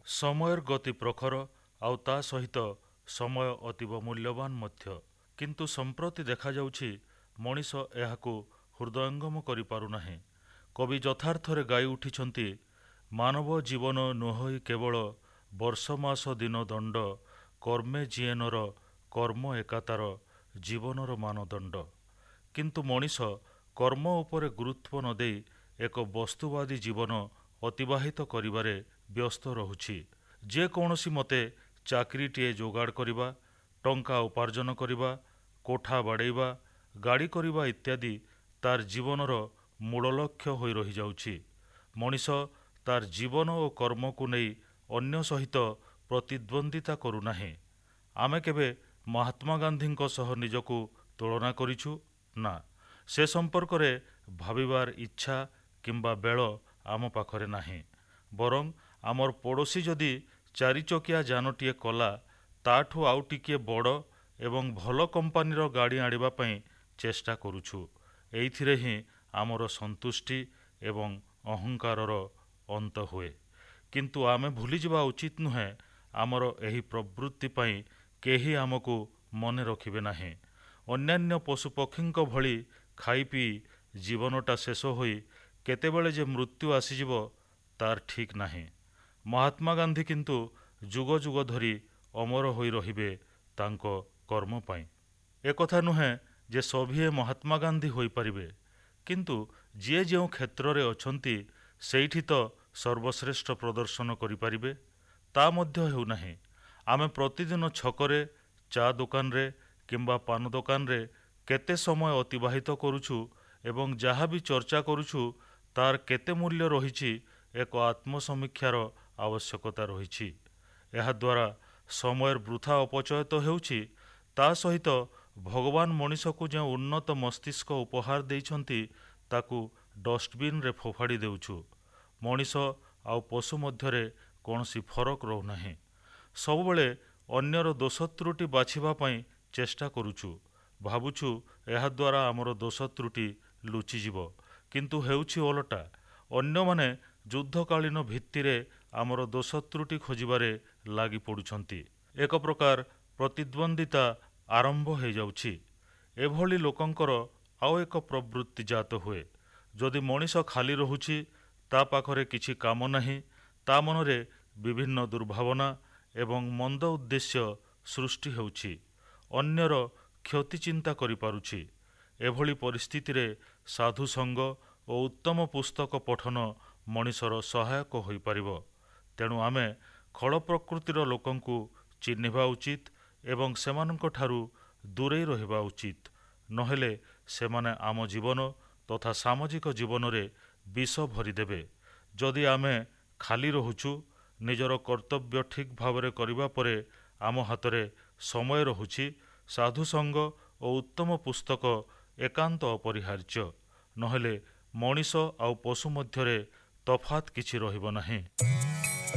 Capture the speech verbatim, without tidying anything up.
ସମୟର ଗତି ପ୍ରଖର ଆଉ ତା ସହିତ ସମୟ ଅତୀବ ମୂଲ୍ୟବାନ ମଧ୍ୟ। କିନ୍ତୁ ସମ୍ପ୍ରତି ଦେଖାଯାଉଛି ମଣିଷ ଏହାକୁ ହୃଦୟଙ୍ଗମ କରିପାରୁନାହିଁ। କବି ଯଥାର୍ଥରେ ଗାଇ ଉଠିଛନ୍ତି, ମାନବ ଜୀବନ ନୁହଁଇ କେବଳ ବର୍ଷ ମାସ ଦିନ ଦଣ୍ଡ, କର୍ମେ ଯିଏନର କର୍ମ ଏକାତାର ଜୀବନର ମାନଦଣ୍ଡ। କିନ୍ତୁ ମଣିଷ କର୍ମ ଉପରେ ଗୁରୁତ୍ୱ ନ ଦେଇ ଏକ ବସ୍ତୁବାଦୀ ଜୀବନ ଅତିବାହିତ କରିବାରେ ବ୍ୟସ୍ତ ରହୁଛି। ଯେକୌଣସି ମତେ ଚାକିରିଟିଏ ଯୋଗାଡ଼ କରିବା, ଟଙ୍କା ଉପାର୍ଜନ କରିବା, କୋଠା ବାଡ଼େଇବା, ଗାଡ଼ି କରିବା ଇତ୍ୟାଦି ତାର ଜୀବନର ମୂଳ ଲକ୍ଷ୍ୟ ହୋଇ ରହିଯାଉଛି। ମଣିଷ ତାର ଜୀବନ ଓ କର୍ମକୁ ନେଇ ଅନ୍ୟ ସହିତ ପ୍ରତିଦ୍ୱନ୍ଦିତା କରୁନାହିଁ। ଆମେ କେବେ ମହାତ୍ମା ଗାନ୍ଧୀଙ୍କ ସହ ନିଜକୁ ତୁଳନା କରିଛୁ? ନା, ସେ ସମ୍ପର୍କରେ ଭାବିବାର ଇଚ୍ଛା କିମ୍ବା ବେଳ ଆମ ପାଖରେ ନାହିଁ। ବରଂ ଆମର ପଡ଼ୋଶୀ ଯଦି ଚାରିଚକିଆ ଯାନଟିଏ କଲା, ତାଠୁ ଆଉ ଟିକିଏ ବଡ଼ ଏବଂ ଭଲ କମ୍ପାନୀର ଗାଡ଼ି ଆଣିବା ପାଇଁ ଚେଷ୍ଟା କରୁଛୁ। ଏଇଥିରେ ହିଁ ଆମର ସନ୍ତୁଷ୍ଟି ଏବଂ ଅହଙ୍କାରର ଅନ୍ତ ହୁଏ। କିନ୍ତୁ ଆମେ ଭୁଲିଯିବା ଉଚିତ ନୁହେଁ, ଆମର ଏହି ପ୍ରବୃତ୍ତି ପାଇଁ କେହି ଆମକୁ ମନେ ରଖିବେ ନାହିଁ। ଅନ୍ୟାନ୍ୟ ପଶୁପକ୍ଷୀଙ୍କ ଭଳି ଖାଇ ପିଇ ଜୀବନଟା ଶେଷ ହୋଇ କେତେବେଳେ ଯେ ମୃତ୍ୟୁ ଆସିଯିବ ତାର ଠିକ୍ ନାହିଁ। ମହାତ୍ମା ଗାନ୍ଧୀ କିନ୍ତୁ ଯୁଗ ଯୁଗ ଧରି ଅମର ହୋଇ ରହିବେ ତାଙ୍କ କର୍ମ ପାଇଁ। ଏକଥା ନୁହେଁ ଯେ ସଭିଏ ମହାତ୍ମା ଗାନ୍ଧୀ ହୋଇପାରିବେ, କିନ୍ତୁ ଯିଏ ଯେଉଁ କ୍ଷେତ୍ରରେ ଅଛନ୍ତି ସେଇଠି ତ ସର୍ବଶ୍ରେଷ୍ଠ ପ୍ରଦର୍ଶନ କରିପାରିବେ, ତା ମଧ୍ୟ ହେଉନାହିଁ। ଆମେ ପ୍ରତିଦିନ ଛକରେ, ଚା ଦୋକାନରେ କିମ୍ବା ପାନ ଦୋକାନରେ କେତେ ସମୟ ଅତିବାହିତ କରୁଛୁ ଏବଂ ଯାହା ବି ଚର୍ଚ୍ଚା କରୁଛୁ ତାର କେତେ ମୂଲ୍ୟ ରହିଛି, ଏକ ଆତ୍ମସମୀକ୍ଷାର ଆବଶ୍ୟକତା ରହିଛି। ଏହାଦ୍ୱାରା ସମୟର ବୃଥା ଅପଚୟ ତ ହେଉଛି, ତା ସହିତ ଭଗବାନ ମଣିଷକୁ ଯେଉଁ ଉନ୍ନତ ମସ୍ତିଷ୍କ ଉପହାର ଦେଇଛନ୍ତି ତାକୁ ଡଷ୍ଟବିନରେ ଫୋପାଡ଼ି ଦେଉଛୁ। ମଣିଷ ଆଉ ପଶୁ ମଧ୍ୟରେ କୌଣସି ଫରକ ରହୁନାହିଁ। ସବୁବେଳେ ଅନ୍ୟର ଦୋଷ ତ୍ରୁଟି ବାଛିବା ପାଇଁ ଚେଷ୍ଟା କରୁଛୁ। ଭାବୁଛୁ ଏହାଦ୍ୱାରା ଆମର ଦୋଷ ତ୍ରୁଟି ଲୁଚିଯିବ, କିନ୍ତୁ ହେଉଛି ଓଲଟା। ଅନ୍ୟମାନେ ଯୁଦ୍ଧକାଳୀନ ଭିତ୍ତିରେ ଆମର ଦୋଷ ତ୍ରୁଟି ଖୋଜିବାରେ ଲାଗି ପଡ଼ୁଛନ୍ତି। ଏକ ପ୍ରକାର ପ୍ରତିଦ୍ୱନ୍ଦିତା ଆରମ୍ଭ ହୋଇଯାଉଛି। ଏଭଳି ଲୋକଙ୍କର ଆଉ ଏକ ପ୍ରବୃତ୍ତି ଜାତ ହୁଏ। ଯଦି ମଣିଷ ଖାଲି ରହୁଛି, ତା ପାଖରେ କିଛି କାମ ନାହିଁ, ତା ମନରେ ବିଭିନ୍ନ ଦୁର୍ଭାବନା ଏବଂ ମନ୍ଦ ଉଦ୍ଦେଶ୍ୟ ସୃଷ୍ଟି ହେଉଛି, ଅନ୍ୟର କ୍ଷତି ଚିନ୍ତା କରିପାରୁଛି। ଏଭଳି ପରିସ୍ଥିତିରେ ସାଧୁସଙ୍ଗ ଓ ଉତ୍ତମ ପୁସ୍ତକ ପଠନ ମଣିଷର ସହାୟକ ହୋଇପାରିବ। ତେଣୁ ଆମେ ଖଳ ପ୍ରକୃତିର ଲୋକଙ୍କୁ ଚିହ୍ନିବା ଉଚିତ ଏବଂ ସେମାନଙ୍କଠାରୁ ଦୂରେଇ ରହିବା ଉଚିତ। ନହେଲେ ସେମାନେ ଆମ ଜୀବନ ତଥା ସାମାଜିକ ଜୀବନରେ ବିଷ ଭରିଦେବେ। ଯଦି ଆମେ ଖାଲି ରହୁଛୁ, ନିଜର କର୍ତ୍ତବ୍ୟ ଠିକ୍ ଭାବରେ କରିବା ପରେ ଆମ ହାତରେ ସମୟ ରହୁଛି, ସାଧୁସଙ୍ଗ ଓ ଉତ୍ତମ ପୁସ୍ତକ ଏକାନ୍ତ ଅପରିହାର୍ଯ୍ୟ। ନହେଲେ ମଣିଷ ଆଉ ପଶୁ ମଧ୍ୟରେ ତଫାତ୍ କିଛି ରହିବ ନାହିଁ।